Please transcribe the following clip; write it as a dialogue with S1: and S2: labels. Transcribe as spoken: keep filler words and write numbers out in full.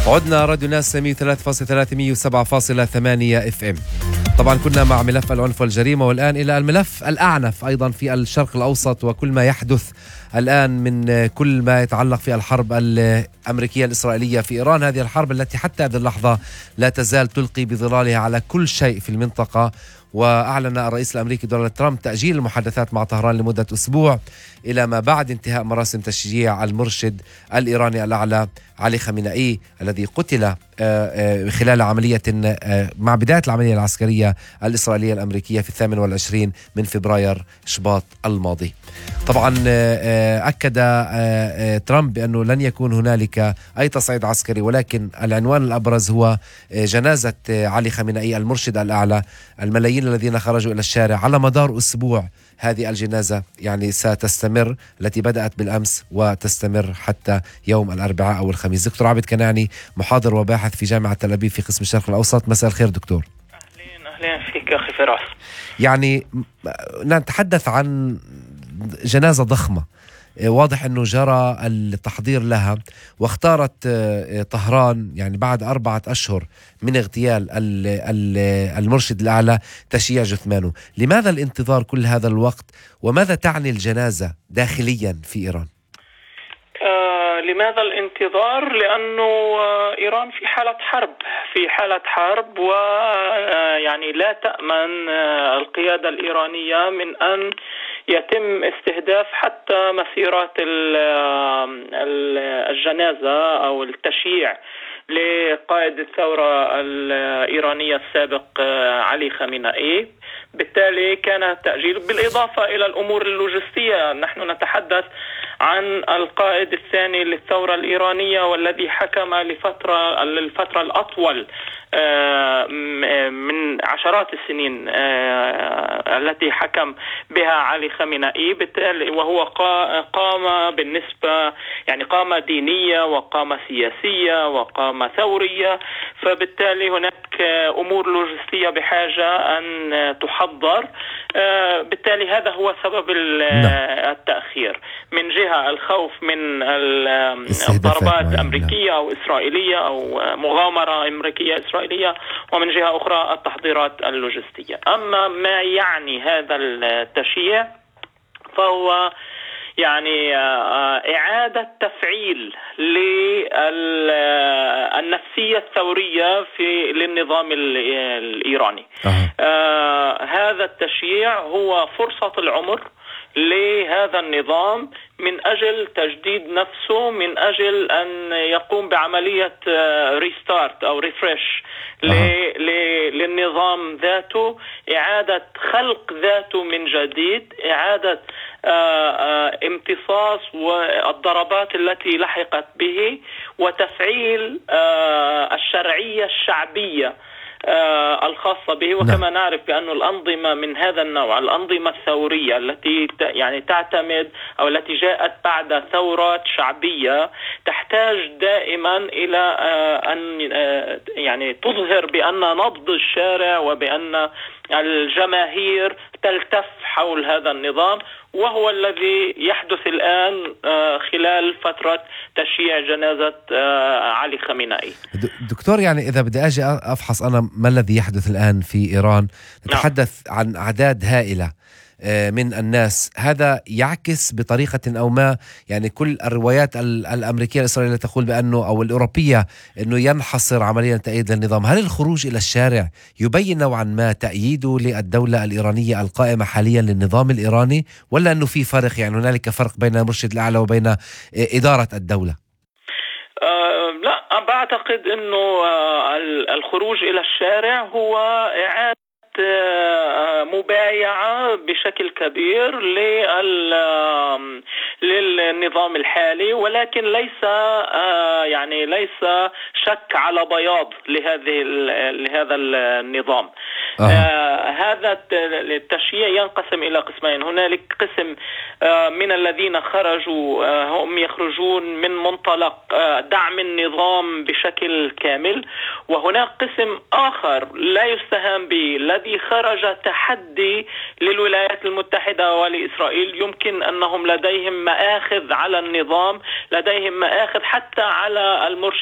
S1: عدنا راديو ناس مية وثلاثة فاصلة ثلاثة مية وسبعة فاصلة ثمانية اف ام. طبعا كنا مع ملف العنف والجريمة، والآن إلى الملف الأعنف أيضا في الشرق الأوسط وكل ما يحدث الآن من كل ما يتعلق في الحرب الأمريكية الإسرائيلية في إيران. هذه الحرب التي حتى هذه اللحظة لا تزال تلقي بظلالها على كل شيء في المنطقة. وأعلن الرئيس الأمريكي دونالد ترامب تأجيل المحادثات مع طهران لمدة أسبوع إلى ما بعد انتهاء مراسم تشجيع المرشد الإيراني الأعلى علي خامنئي الذي قتل خلال عملية مع بداية العملية العسكرية الإسرائيلية الأمريكية في الثامن والعشرين من فبراير شباط الماضي. طبعا أكد ترامب بأنه لن يكون هنالك أي تصعيد عسكري، ولكن العنوان الأبرز هو جنازة علي خامنئي المرشد الأعلى. الملايين الذين خرجوا إلى الشارع على مدار أسبوع، هذه الجنازة يعني ستستمر، التي بدأت بالأمس وتستمر حتى يوم الأربعاء أو الخميس. دكتور عابد كناني، محاضر وباحث في جامعة تل أبيب في قسم الشرق الأوسط، مساء الخير دكتور.
S2: أهلين أهلين فيك أخي فراس.
S1: يعني نتحدث عن جنازة ضخمة، واضح أنه جرى التحضير لها، واختارت طهران يعني بعد أربعة أشهر من اغتيال المرشد الأعلى تشييع جثمانه. لماذا الانتظار كل هذا الوقت، وماذا تعني الجنازة داخليا في إيران؟
S2: آه لماذا الانتظار؟ لأنه آه إيران في حالة حرب في حالة حرب ويعني لا تأمن آه القيادة الإيرانية من أن يتم استهداف حتى مسيرات الجنازة أو التشييع لقائد الثورة الإيرانية السابق علي خامنئي. بالتالي كان تأجيل، بالإضافة إلى الأمور اللوجستية. نحن نتحدث عن القائد الثاني للثورة الإيرانية والذي حكم لفترة الفترة الأطول من عشرات السنين التي حكم بها علي خامنئي. بالتالي وهو قامة بالنسبة يعني قامة دينية وقامة سياسية وقامة ثورية، فبالتالي هناك أمور لوجستية بحاجة أن تحضر. بالتالي هذا هو سبب التأخير. من جهة الخوف من الضربات الأمريكية أو إسرائيلية أو مغامرة أمريكية إسرائيلية، ومن جهة أخرى التحضيرات اللوجستية. أما ما يعني هذا التشييع فهو يعني إعادة تفعيل للنفسية الثورية في للنظام الإيراني. أه. آه هذا التشييع هو فرصة العمر لهذا النظام من أجل تجديد نفسه، من أجل أن يقوم بعملية ريستارت أو ريفريش للنظام ذاته، إعادة خلق ذاته من جديد، إعادة امتصاص والضربات التي لحقت به، وتفعيل الشرعية الشعبية آه الخاصة به. وكما نعم. نعرف بأن الأنظمة من هذا النوع، الأنظمة الثورية التي يعني تعتمد أو التي جاءت بعد ثورات شعبية، تحتاج دائما إلى آه أن آه يعني تظهر بأن نبض الشارع وبأن الجماهير تلتف حول هذا النظام، وهو الذي يحدث الآن خلال فترة تشييع جنازة علي خامنئي.
S1: دكتور، يعني إذا بدي أجي أفحص أنا ما الذي يحدث الآن في إيران، نتحدث نعم. عن أعداد هائلة من الناس. هذا يعكس بطريقة أو ما يعني كل الروايات الأمريكية الإسرائيلية تقول بأنه أو الأوروبية أنه ينحصر عمليا تأييد للنظام. هل الخروج إلى الشارع يبين نوعا ما تأييده للدولة الإيرانية القائمة حاليا للنظام الإيراني، ولا أنه في فرق، يعني هنالك فرق بين المرشد الأعلى وبين إدارة الدولة؟
S2: أه لا، بعتقد أنه الخروج إلى الشارع هو إعادة مبايعة بشكل كبير للنظام الحالي، ولكن ليس يعني ليس شك على بياض لهذه لهذا النظام. آه. آه هذا التشييع ينقسم إلى قسمين. هنالك قسم آه من الذين خرجوا آه هم يخرجون من منطلق آه دعم النظام بشكل كامل، وهناك قسم آخر لا يستهان به الذي خرج تحدي للولايات المتحدة ولإسرائيل. يمكن أنهم لديهم مآخذ على النظام، لديهم مآخذ حتى على المرشد